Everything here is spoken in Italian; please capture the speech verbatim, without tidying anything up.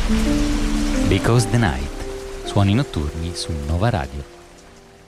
Because the Night, suoni notturni su Nova Radio.